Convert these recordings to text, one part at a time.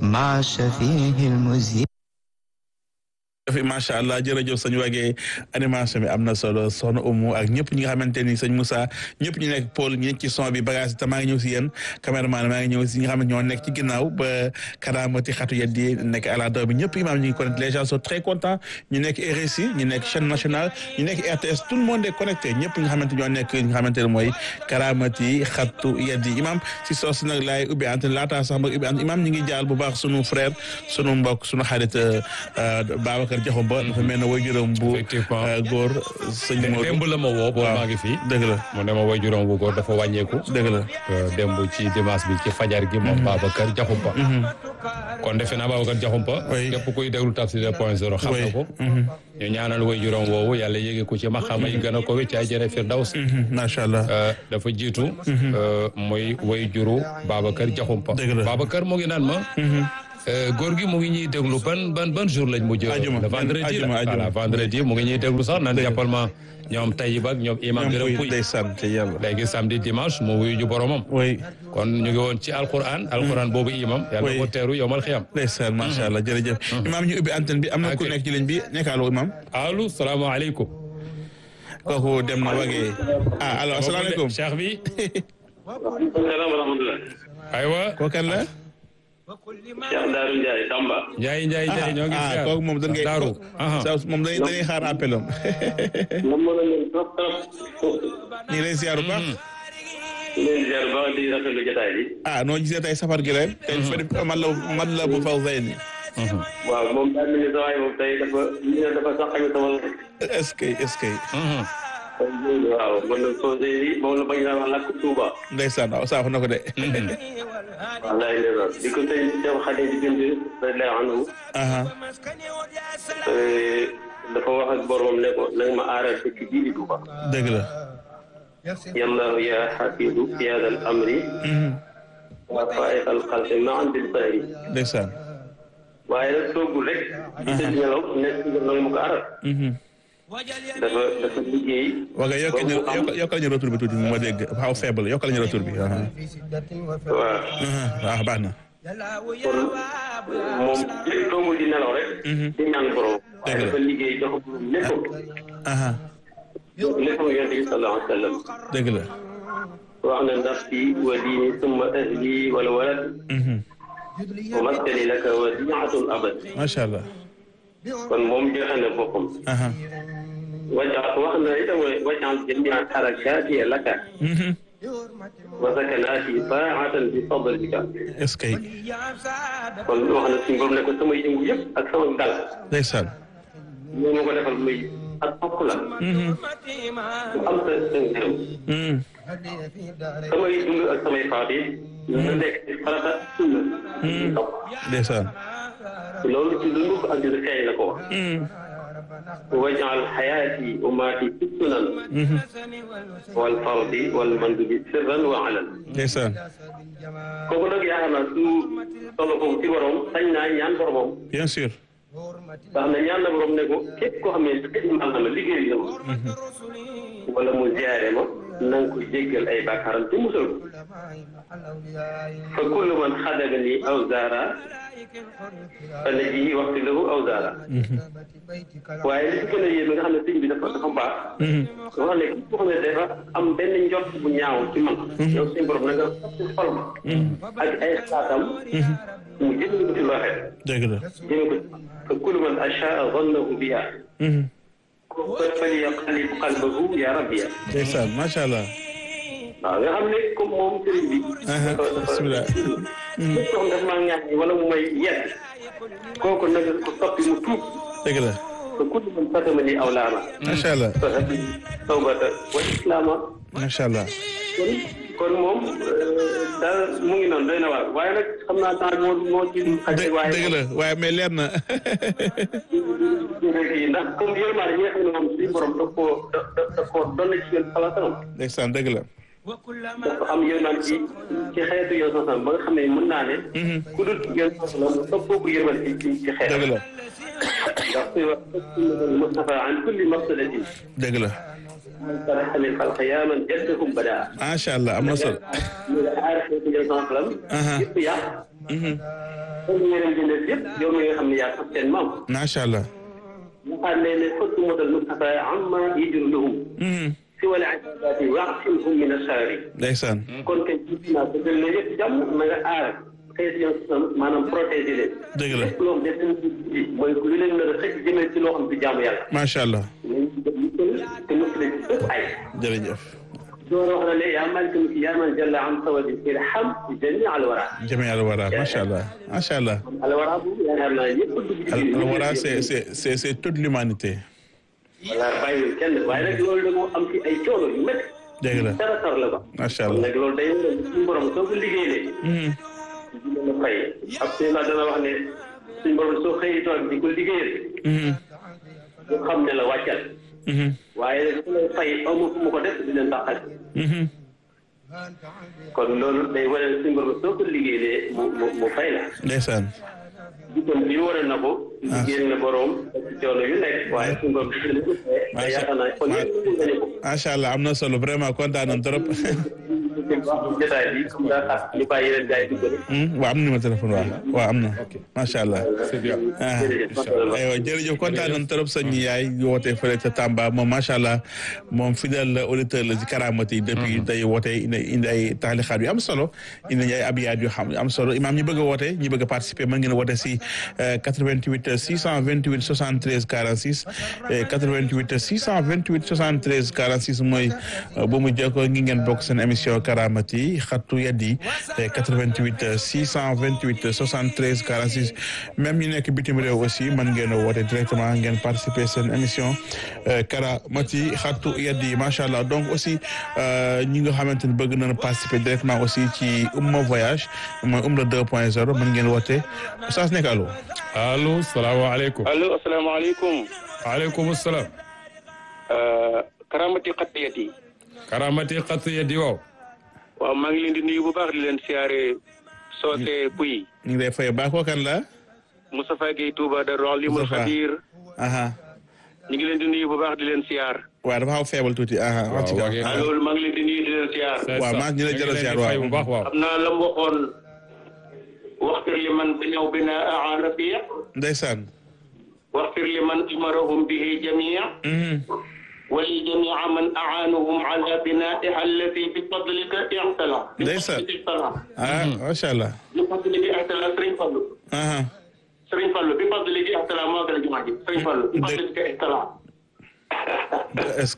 مع شفيه المذيع. macha allah jërëjëf sëñ Wage animation bi am na solo soxna Oumou ak ñëpp ñi nga xamante ni sëñ Moussa ñëpp ñu nekk Paul ñu nekk ci son bi bagage te maa ngi ñëw si yéen caméraman maa ngi ñëw si ñi nga xam ne ñoo nekk ci ginnaaw ba Karamati xatu yeddi nekk à la door bi ñëpp imaam ñu ngi connecté les gens sont très contents ñu nekk RSI ñu nekk chaîne nationale ñu nekk RTS tout le monde est connecté ñëpp ñi nga xamante ñoo nekk ñi nga xamante ne mooy Karamati xatu yeddi imaam si soos nag laay ubbi antenne laataa sax ma ubbi antenne imaam ñu ngi jaal bu baax sunu frère sunu mbokk sunu xarit Babacar Diakhoumpa dafa mel ne waajuram bu góor sëñ Modou démb la ma woo boo maa ngi fii dëgg la mu ne ma waajuram bu góor dafa wàññeeku dëgg la démb ci dimanche bi ci fajar gi moom Babacar Diakhoumpa kon defe naa Babacar Diakhoumpa képp kuy déglu Tafsir point 0 xam na ko ñu ñaanal waajuram woowu yàlla yéege ko ci maxaama yi gën a ko ci àjjana firdaws macha allah dafa jiitu muy waajuru Babacar Diakhoumpa Babacar mu ngi naan ma góor gi mu ngi ñuy déglu ban jour lañ mujj le vendredi la voilà vendredi mu ngi ñuy déglu sax naan jàppal ma ñoom Tayyib ak ñoom imam Biram Puy léegi samedi dimanche mu wuyu ju boromam kon ñu ngi woon ci alquran boobu imam yàlla ko teeru yowmal xiyam ndeysaan macha allah jërëjëf imam ñu ubbi antenne bi am na ku nekk ci ligne bi nekk allo imam allo salaamaaleykum kooku dem na wagee allo asalaamaaleykum cheikh bi salaam wa rahmatullah aywa kooku kan la Cheikh Darou Ndiaye Tamba. Ndiaye ñoo ngi ziar kooku moom Darou moom dañuy xaar appel am. moom moo leen trop trop. ñu ngi lay ziar bu baax. ñu ngi ziar bu baax di rafetlu jotaay bi. noo gisee tey safar gi ren. tey fa def man la bu faw zeyni. waaw moom daal di ne sa waay moom tey dafa sax xamee sama la. est-ce que. waaw man la soo see moom la bañ a wax lakk Touba. ndeysaan waaw saako na ko de. wallaay ndeysaan di ko tey dem xale di bind radiyallaahu anhu. dafa wax ak boromam ne ko nag ma aaral dëkk bii di Touba. dëgg la. yallaahu yaa xafiidu fi haadal amri. wa faa'iqal xalqi ma'an bil bari. ndeysaan. waaye nag toogul rek. di tëdd nelaw nekk nag mu ko aaral. dafa liggéey. waaw yokkal ñu retour bi tuuti mu ma dégg xaw faible yokkal ñu retour bi. waaw baax na. kon moom toogul di nelaw rek. di ñaan borom. dëgg la dafa liggéey jox ko léppam. léppam yonent bi sallallahu alayhi wa sallam. dëgg la. wax na nafsi wa diini summa ahli wal walad. wa maskani laka wadi'atul abad. macha allah. kon moom joxe na boppam. wax na itam waj'al jami'a harakaati laka. wa sakanaati taa'atan bi fadlika. est-ce que. kon wax na suñu borom ne ko samay yëngu yëpp ak sama dal. ndeysaan. ñoo ma ko defal muy ak topp la. am sa ngërëm. samay dund ak samay faat yi. ñu nekk ci farata sunna. ndeysaan. loolu ci dund ko ak di xeeñ la ko wax. waj'al hayaati wa maati fi sunan. wal fardi wal mandubi sirran wa alan. ndeysaan. kooku nag yaakaar naa su toll foofu ci borom sañ naa ñaan boromam. bien sûr. ndax na ñaan na borom ne ko képp koo xam ne xidmal na ma liggéey na ma. wala mu ziyaare ma na nga ko jéggal ay bàkkaaram te musal ko. fa kullu man xadagani aw zaara fa najihi waxtu lahu aw zaara. waaye li ci gën a yéeme nga xam ne sëñ bi dafa baax. wax ne koo xam ne dafa am benn njort bu ñaaw ci man. yow suñu borom na nga xol ma. ak ay xaatam. mu jëmee ko ci lu rafet. dëgg la. jëmee ko fa kullu man achaa zannahu biha. falyaqlib qalbahu ya rabbiya. ndeysaan macha allah. waaw nga xam ne comme moom sëriñ bi. bisimilah. képp koo xam dafa maa ñaax ni wala mu may yedd. kooku nag ko soppi mu tuub. dëgg la. te kullu man fatamani awlaama. macha allah. fa habbi tawbata wa islaama. macha allah. kon moom daal mu ngi noonu doy na waar waaye nag xam naa temps moo ci xaj. waaye dëgg la waaye mais leer na. ndax comme yërmaande ñi nga xam ne moom suñu borom da koo doon ci yéen xalaatam. ndeysaan dëgg la. dafa am yërmaande ci xeetu yow sax ba nga xam ne mën naa ne. ku dul yow sax la mu ëppoo ko yërmaande ci xeetu. dëgg la. ndax suy wax Mustafa an kulli mafsadatin. dëgg la. xamil xalq yaa man jaddahum badaa. macha allah am na solo. yëpp yàq. comme yeneen bindee yëpp yow mi nga xam ne yaa sax seen maam. macha allah. mu xam ne xottu motal Mustafa amma yajru lahum. si wala ibadati wa'simhum min ash-shari. ndeysaan. kon kay gis naa ko jël na yëpp jàmm na nga aar xëy na maanaam protéger leen. dëgg la lépp loo xam ne seen mooy lu leen nar a xëcc jëmee ci loo xam ne jaamu yàlla. macha allah. te mos leen ci bépp ay. jërëjëf. door wax na ne yaa maalika mulki yaa man jalla an sawadin irham jami al wara. jami al wara macha allah macha allah. al wara boobu yaakaar naa ñëpp dugg ci biir. al wara c'est toute l'humanité. voilà bàyyiwul kenn waaye nag loolu da moo am ci ay coono yu métti. dëgg la dara tar la ba. macha allah kon nag loolu day waral suñu borom soo ko liggéeyee. dina la fay. absolument dana wax ne suñu borom soo xëyee toog di ko liggéeyal. ñu xam ne la wàccal. waaye su lay fay amul fu mu ko def di leen taxal. kon loolu day waral suñu borom soo ko liggéeyee mu fay la. ndeysaan. kon bi war na ko. liggéeyal na borom ci coono yu nekk waaye suñu borom yaakaar naa kon macha allah am na solo vraiment kontaan nañ trop. jotaay bi comme daa xaar ñu bàyyi leen gars yi di ko def. waaw am na numéro téléphone waaw am na. macha allah. c'est bien. aywa jërëjëf kontaan nañ trop sëñ yaay woote fële ca Tamba moom macha allah moom fidèle auditeur la ci Karaamati depuis day woote indi ay taxalixaat yu am solo indi ay abiyaat yu am solo imaam ñi bëgg a woote ñi bëgg a participer mën ngeen a woote si 88 628 73 46 88 628 73 46 mooy bu mu jokkoo ngi ngeen bokk seen émission Karaamati xattu yaddi 88 628 73 46 même ñu nekk bitim réew aussi mën ngeen a woote directement ngeen participer seen émission Karaamati xattu yaddi macha allah donc aussi ñi nga xamante ni bëgg nañu participer directement aussi ci Umma Voyage mooy Umra 2.0 mën ngeen woote Oustaz nekk allo. allo salaamaaleykum. allo asalaamaaleykum. waaleykum salaam. Karaamati xattu yaddi. Karaamati xattu yaddi waaw. waaw maa ngi leen di nuyu bu baax di leen siyaare Socé Pouy. ñu ngi lay fay baax koo kan la. Moustapha Gueye Touba Darou Alimul Khabir. ñu ngi leen di nuyu bu baax di leen siyaar. waaw dafa xaw feebal tuuti. wax ci kaw loolu maa ngi leen di nuyu di leen siyaar. waaw maa ngi lay jëlal siyaar waaw bu baax waaw. xam naa la mu waxoon waxfir li man ñëw bi na aan rafiq. ndeysaan. waxfir li man amarahum bihi jamia. wali jamia man aanuhum ala binaiha allati bi fadlika ixtala. ndeysaan macha allah. bi fadlika ixtala Sëriñ Fallu. Sëriñ Fallu bi fadlika ixtala moo gën a jumaa ji Sëriñ Fallu bi fadlika ixtala. est-ce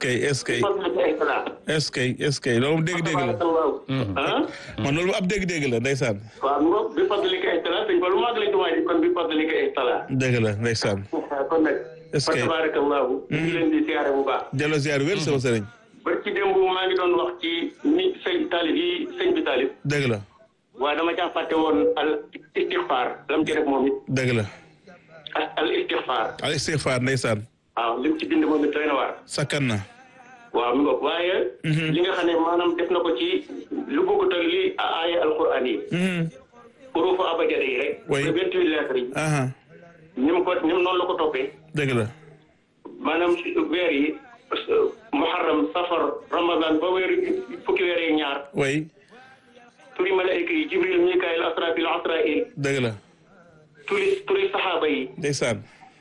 que loolu dégg-dégg la. man loolu ab dégg-dégg la ndeysaan. waaw moom bi fadlika ixtala Sëriñ Fallu moo gën a jumaa ji kon bi fadlika ixtala. dégg la ndeysaan. kon nag. est-ce que tabarakallahu ñu ngi leen di siyaare bu baax. jëlo siyaar wér sama sëriñ. ba ci démb maa ngi doon wax ci ni sëñ Taalib yi sëñ bi Taalib. dëgg la. waaye dama caa fàtte woon al istixfaar lam ci def moom it. dëgg la. al istixfaar. al istixfaar ndeysaan. waaw lim ci bind moom it doy na waar. sakkan na. waaw mi ngoog waaye. li nga xam ne maanaam def na ko ci lu bokkut ak li aaya alquran yi. urufu abajada yi rek. oui 28 lettres yi. ni mu noonu la ko toppee. dëgg la. maanaam weer yi muharram safar ramadan ba weer fukki weer yi ñaar. oui. turi malaayika yi jibril mikaayil asrafil asrail. dëgg la. turi saxaaba yi. ndeysaan.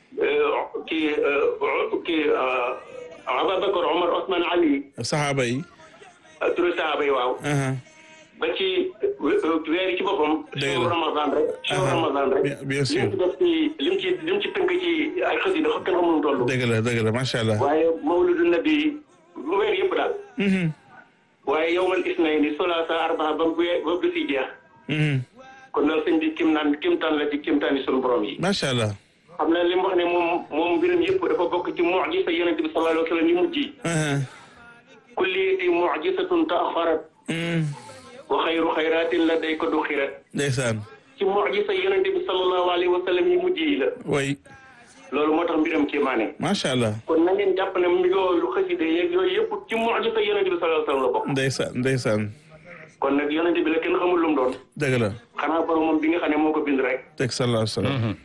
kii Ababakar Omar Osman Ali. saxaaba yi. turi saxaaba yi waaw. ba ci weer yi ci boppam. dëgg la Ramadan rek. Ramadan rek. bien sûr. lim ci tënk ci ay xasida kenn xamul toll. dëgg la macha allah. waaye mawludu nabi weer yëpp daal. waaye yawmal isnayni sulaasa arbaa ba bu si jeex. kon daal sëñ bi kimtaan la ci kimtaani sunu borom yi. macha allah. xam na li mu wax ne moom mbiram yëpp dafa bokk ci mu'jiza yonent bi sallallahu alayhi wa sallam yu mujj yi. kulliyati mu'jizatun ta'axxarat. wa xayru xayraatin la day ko du xirat. ndeysaan. ci mu'jiza yonent bi sallallahu alayhi wa sallam yu mujj yi la. oui. loolu moo tax mbiram kéemaane. macha allah. kon na ngeen jàpp ne yooyu xasida yeeg yooyu yëpp ci mu'jiza yonent bi sallallahu alayhi wa sallam la bokk. ndeysaan. kon nag yonent bi la kenn xamul lu mu doon. dëgg la. xanaa boromam bi nga xam ne moo ko bind rek. teg sallallahu alayhi wa sallam. jërëjëf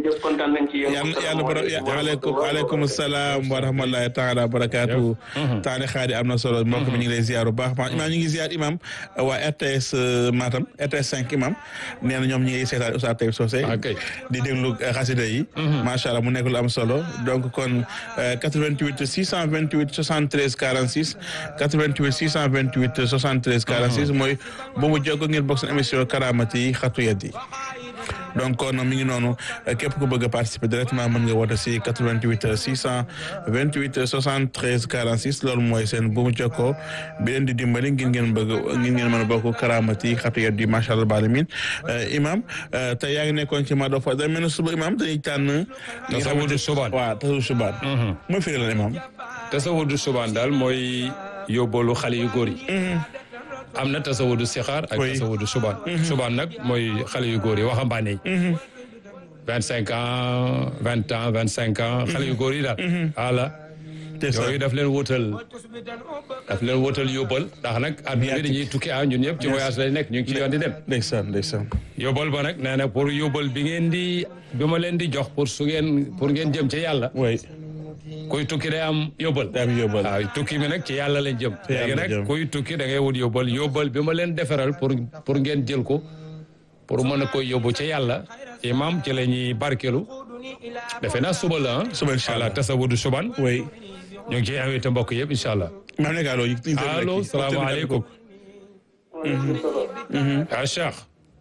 ñëpp kontaan nañ ci yéen. aleykum salaam wa rahmatullahi taala wa barakaatu. taani xaari am na solo mbokk mi ñu ngi lay ziar bu baax imaam ñu ngi ziar imam waa RTS Matam RTS 5 imam nee na ñoom ñi ngi seetaan Oustaz Taib Socé di déglu xasida yi macha allah mu nekk lu am solo donc kon 88 628 73 46 88 628 73 46 mooy boobu jokko ngeen bokk seen émission Karamati Xatu Yadi donc kon mi ngi noonu képp ku bëgg a participer directement mën nga woote si 88 628 73 46 loolu mooy seen bu mu jokkoo bi leen di dimbali ngir ngeen mën a bokk Karamati Xatu Yadi macha allah balamin imam tey yaa ngi nekkoon ci Mado Fa da mel ne suba imam dañuy tànn tasawudu subaan waaw tasawudu subaan mooy firi la imam tasawudu subaan daal mooy yóbbalu xale yu góor yi am na tasawudu sixaar ak tasawudu subaan subaan nag mooy xale yu góor yi waxambaane yi 25 ans 20 ans 25 ans xale yu góor yi daal voilà yooyu daf leen wutal yóbbal ndax nag adduna bi dañuy tukki ñun ñëpp ci voyage lay nekk ñu ngi ci yoon di dem ndeysaan yóbbal ba nag nee na pour yóbbal bi ma leen di jox pour ngeen jëm ci yàlla kuy tukki day am yóbbal waaw tukki mi nag ci yàlla lañ jëm léegi nag kuy tukki da ngay wut yóbbal bi ma leen defaral pour ngeen jël ko pour mën a koy yóbbu ci yàlla imam ci la ñuy barkelu defe naa suba la suba incha allah tasawudu suban ñu ngi ciy invité mbokk yëpp incha allah allo salaamaaleykum a Cheikh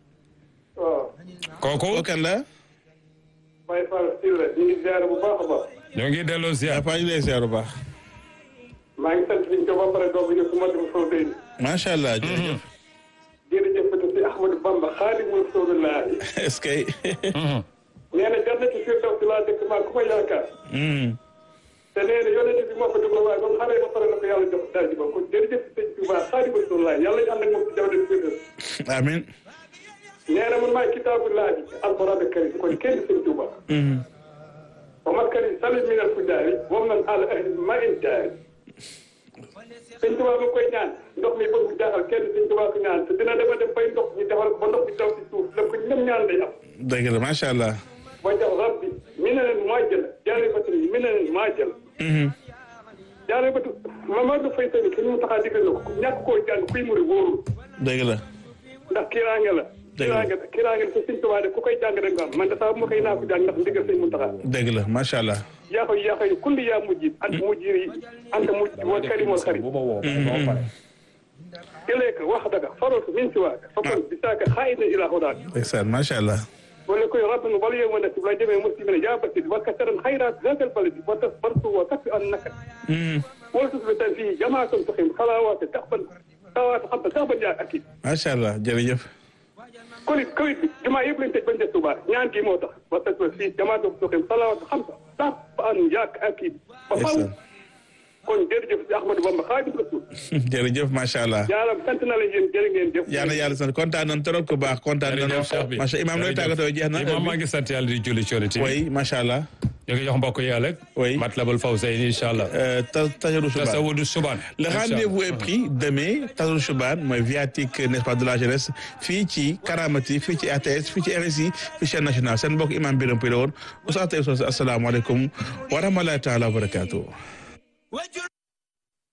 kooku kan la Baye Fall Sylla ñu ngi ziar bu baax a baax ñoo ngi delloo ziar ñu lay ziar bu baax maa ngi sant liñ ko ba pare doog ñu suma dem fo tey macha allah jërëjëf si Ahmadou Bamba Xaadimu Rasulullah est-ce que nee na jannatu firdawsi laa dëkk maa ku ma yaakaar te nee na yonent bi moo ko dugg waaye ba mu xaree ba pare na ko yàlla jox daal di ba kon jërëjëf sëñ Touba Xaadimu Rasulullah yàlla ñu ànd ak moom si jaww ji firdaws amiin nee na man maay kitaabullaah alquran karim kon kenn sëñ Touba wa maskani salit min al fujaari wam nan al ahli ma in jaari sëñ Tuubaa mu koy ñaan ndox mi bëgg jaaxal kenn sëñ Tuubaa ko ñaan te dina dema dem bay ndox ñu defal ba ndox bi taw ci suuf la ko ñëm ñaan day am dëgg la macha allah mooy jox rabbi mi ne leen maa jël jaare batu mi ne leen maa jël jaare batu Mamadou Faye tamit suñu mu taxaa digal na ko ñàkk koo jàng kuy muri wóorul dëgg la ndax kiiraange la kiiraange la sa sëñ Tuubaa de ku koy jàng rek nga am man de saa bu ma koy naa ko jàng ndax ndigal sëñ Muntaxa dëgg la macha allah yaa koy kulli yaa mujjid anta mujj wa karimul xarit ilayka wahdaka faratu min siwaaka fakun bisaaka xaayina ila hudaaka ndeysaan macha allah wala koy rabbanu wala yow ma nasib la jamee muslimina yaa basid wa kasaran xayraat zakal baladi wa tasbartu wa kafi an naka wala tusbitan fii jamaatan tuxim xalaawaate taxban tawaate xabba taxban yaa akid macha allah jërëjëf Covid bi jumaa yëpp lañ tëj bañ des Tuubaa ñaan kii moo tax wa tasbir fii jamaatan tuxim xalaawaate xamsa taxban yaa akid ba faw kon jërëjëf si Ahmadou Bamba Xaadimu Rasuul jërëjëf macha allah yàlla sant na la yéen jërë ngeen jëf yàlla sant kontaan nañ trop ku baax kontaan nañ macha imam looy tàggatoo jeex na imam maa ngi sant yàlla di julli ci yonent bi oui macha allah ñu ngi jox mbokk yi rek oui Matlabul Fawzayni incha allah tasawudu suban le rendez-vous est pris demain tasawudu suban mooy viatique n'est-ce pas de la jeunesse fii ci Karamati fii ci ATS fii ci RSI fii chaîne nationale seen mbokk imam Birame Pouye la woon Oustaz Taib Socé asalaamaaleykum wa rahmatullahi taala wa barakatuh